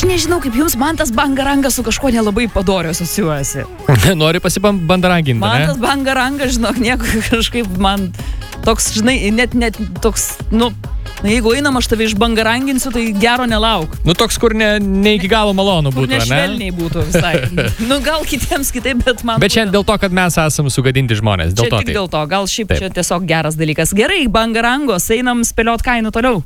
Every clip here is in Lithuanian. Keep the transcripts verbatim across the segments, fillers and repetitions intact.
nežinau, kaip jums, man tas bangarangas su kažko nelabai padorio asociuojasi. Nori pasibandaranginti, man ne? Man tas bangarangas, žinok, nieko kažkaip man toks, žinai, net, net toks, nu, na, jeigu einam, aš tave išbangaranginsiu, tai gero nelauk. Nu, toks, kur ne, ne iki galo malonu kur būtų, ne? Kur nešvelniai būtų visai. Nu, gal kitiems kitaip, bet man... Bet šiandien dėl to, kad mes esam sugadinti žmonės. Dėl čia to tik tai. dėl to. Gal šiaip Taip. čia tiesiog geras dalykas. Gerai, bangarangos, einam spėliot kainų toliau.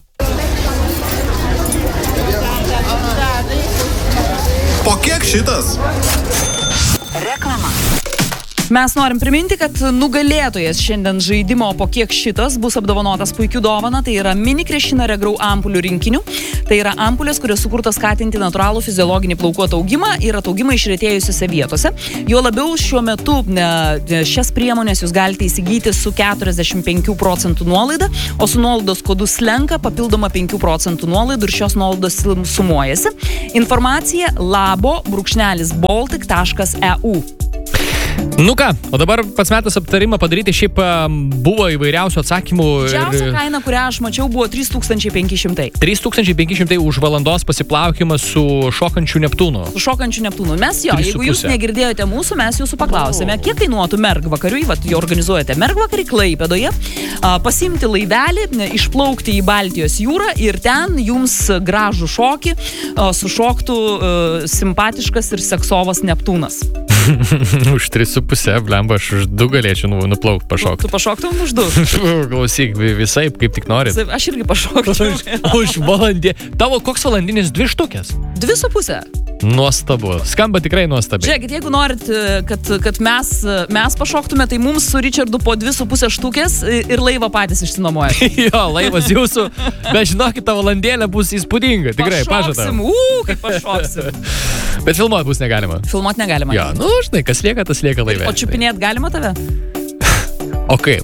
Po kiek šitas? Reklama. Mes norim priminti, kad nugalėtojas šiandien žaidimo Po kiek šitas bus apdovanotas puikių dovana. Tai yra mini krešina regrau ampulių rinkinių. Tai yra ampulės, kurios sukurtos skatinti natūralų fiziologinį plaukų ataugimą ir ataugimą išretėjusiose vietose. Jo labiau šiuo metu ne, šias priemonės jūs galite įsigyti su keturiasdešimt penkių procentų nuolaida, o su nuolaidos kodu slenka papildoma penkių procentų nuolaidų ir šios nuolaidos sumuojasi. Informacija labo brūkšnelis baltic taškas e u. Nu ką, o dabar pats metas aptarimą padaryti. Šiaip buvo įvairiausių atsakymų. Didžiausia ir... kaina, kurią aš mačiau, buvo trys tūkstančiai penki šimtai. trys tūkstančiai penki šimtai už valandos pasiplaukimas su šokančiu Neptūnu. Su šokančiu Neptūnu. Mes jo, jeigu jūs negirdėjote mūsų, mes jūsų paklausėme, kiek kainuotų mergvakariui, vat jo organizuojate mergvakarį Klaipėdoje, pasimti laivelį, išplaukti į Baltijos jūrą ir ten jums gražų šokį sušoktų simpatiškas ir seksovas Neptūnas. Už tris su pusė, blemba, aš už du galėčiau nuplaukti, pašokti. Tu pašoktum už du? Klausyk, visai, kaip tik norit. Aš irgi pašokčiau. Už, už valandį. Tavo koks valandinis dvi štukės? Dvi su pusė. Nuostabu. Skamba tikrai nuostabiai. Žiūrėkit, jeigu norit, kad, kad mes, mes pašoktume, tai mums su Richardu po dvi su pusė štukės ir laivą patys išsinomuoja. Jo, laivas jūsų, bet žinokit, ta valandėlė bus įspūdinga, tikrai, pažadam. Pašoksim, uu, kaip pašoksim. Bet filmuot bus negalima. Filmuot negalima. Jo, nu, žinai, kas lieka, tas lieka laive. O čiupinėt galima tave? O kaip?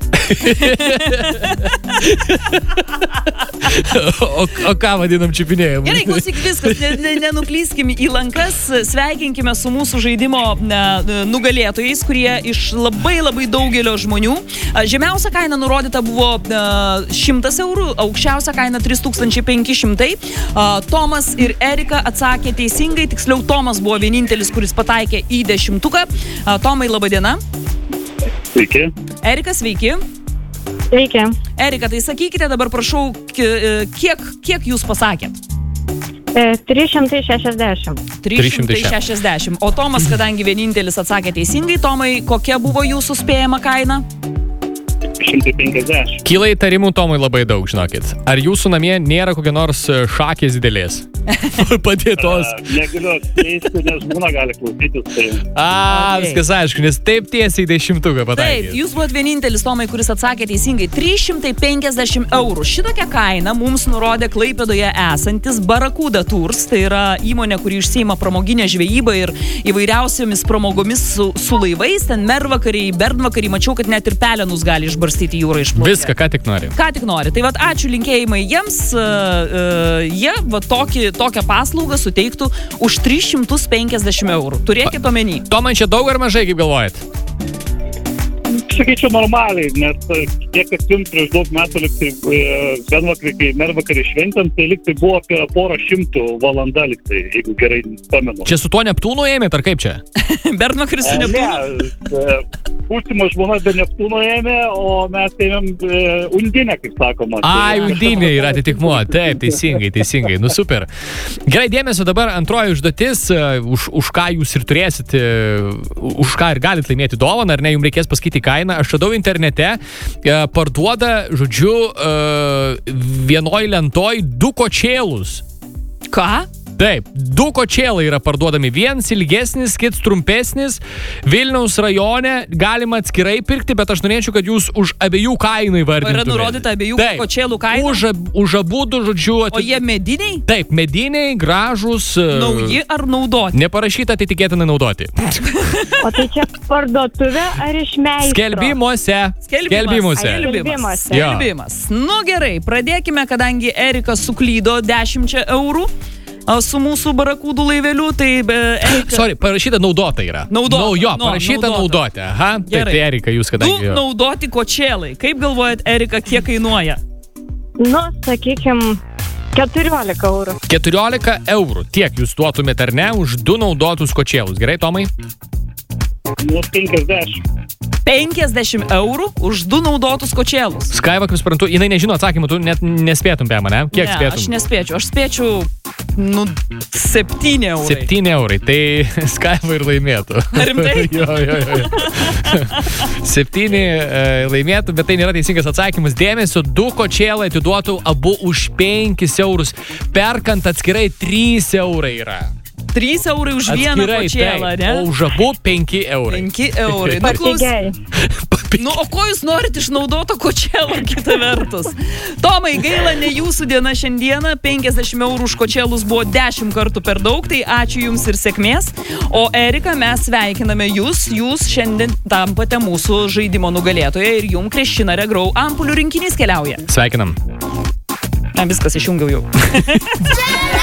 o, o ką vadinam čiupinėjimu? Gerai, klausyk, viskas, nenuklyskim į lankas, sveikinkime su mūsų žaidimo ne, nugalėtojais, kurie iš labai labai daugelio žmonių. Žemiausia kaina nurodyta buvo šimtas eurų, aukščiausia kaina trys tūkstančiai penki šimtai. Tomas ir Erika atsakė teisingai, tiksliau Tomas buvo vienintelis, kuris pataikė į dešimtuką. Tomai, laba diena. Sveiki. Erika, sveiki. Sveiki. Erika, tai sakykite dabar, prašau, kiek, kiek jūs pasakėt? trys šimtai šešiasdešimt. trys šimtai šešiasdešimt. O Tomas, kadangi vienintelis atsakė teisingai, Tomai, kokia buvo jūsų spėjama kaina? šimtas penkiasdešimt. Kyla įtarimų Tomui labai daug, žinokit. Ar jūsų namie nėra kokia nors šakės didelės? Padėtos. A, negaliu atskleisti, nes žmona gali klausytis. Tai... A, Okay. viskas aišku, nes taip tiesiai dešimtuką pataikė. Taip, jūs buvot vienintelis, Tomai, kuris atsakė teisingai. trys šimtai penkiasdešimt eurų. Šitokią kainą mums nurodė Klaipėdoje esantis Barakuda Tours. Tai yra įmonė, kuri užsiima pramoginę žvejybą ir įvairiausiomis pramogomis su, su laivais. Ten mervakariai, bernvakariai. Mačiau, kad net ir pelenus gali išbarstyti jūrą išplaukti. Viską, ką tik nori. Ką tik nori. Tai vat ačiū linkėjimai jiems. Uh, uh, jie va tokį, tokią paslaugą suteiktų už tris šimtus penkiasdešimt eurų. Turėkit omeny. Tomai, čia daug ar mažai, kaip galvojat? Sakyčiau normaliai, nes kiek atsimti prieš daug metų liktai vienvakarį, kai mervakarį šventėm, tai liktai buvo apie porą šimtų valanda liktai, jeigu gerai pamenu. Čia su tuo Neptūnu ėmėt, ar kaip čia? Bernvakaris su Neptūnu? Ne, būsimo žmona be Neptūno ėmė, o mes ėmėm e, undinę, kaip sakoma. Ai, undinė yra atitikmuo. Taip, teisingai, teisingai. Nu, super. Gerai, dėmesio dabar antroji užduotis, už, už ką jūs ir turėsit, už ką ir galite laimėti dovaną, ar ne, jums reikės pasakyti kainą. Aš radau internete, parduoda, žodžiu, vienoj lentoj du kočėlus. Ką? Taip, du kočėlai yra parduodami. Vienas ilgesnis, kits trumpesnis. Vilniaus rajone galima atskirai pirkti, bet aš norėčiau, kad jūs už abiejų kainą įvardintumėte. Yra nurodyta abiejų Taip, kočėlų kaina? Už, už abudu, žodžiu. O jie mediniai? Taip, mediniai, gražūs. Nauji ar naudoti? Neparašyta, tai tikėtina naudoti. O tai čia parduotuvė ar iš meistro? Skelbimuose. Skelbimas. Skelbimuose. Skelbimas. Jo. Skelbimas. Nu gerai, pradėkime, kadangi Erika suklydo dešimčia eurų su mūsų barakūdų laiveliu, tai Erika... Sorry, parašyta naudota yra. Naudota. No, jo, No, parašyta naudota. naudoti. Aha, tai, tai Erika, jūs kadangi... Du naudoti kočėlai. Kaip galvojat, Erika, kiek kainuoja? Nu, sakykim, keturiolika eurų. keturiolika eurų. Tiek jūs duotumėte ar ne už du naudotus kočėlus. Gerai, Tomai? Nu, penkiasdešimt. penkiasdešimt eurų už du naudotus kočėlus. Skaiva, kaip suprantu, jinai nežino atsakymą, tu net nespėtum per mane. Kiek ne, spėtum? aš nespėčiau. Aš spėčiau, nu, septyni eurai. septyni eurai. Tai Skaiva ir laimėtų. Rimtai? jo, jo, jo. septyni e, laimėtų, bet tai nėra teisingas atsakymas. Dėmesio, du kočėlai atiduotų abu už penkis eurus. Perkant atskirai trys eurai yra. trys eurai už vieną Atskirai, kočėlą, taip, ne? o už abu penki eurai. penki eurai. Nu, klaus... Papigiai. nu, o ko jūs norite išnaudoto kočėlo kita vertus? Tomai, gaila, ne jūsų diena šiandieną. penkiasdešimt eurų už kočėlus buvo dešimt kartų per daug, tai ačiū jums ir sėkmės. O Erika, mes sveikiname jūs. Jūs šiandien tampate mūsų žaidimo nugalėtoje ir jums Krešina Regrau ampulių rinkinys keliauja. Sveikinam. Na, viskas, išjungiau jau.